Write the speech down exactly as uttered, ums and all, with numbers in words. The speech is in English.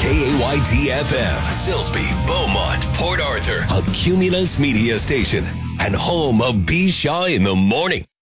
K A Y T F M, Silsbee, Beaumont, Port Arthur, a Cumulus media station, and home of B. Shaw in the Morning.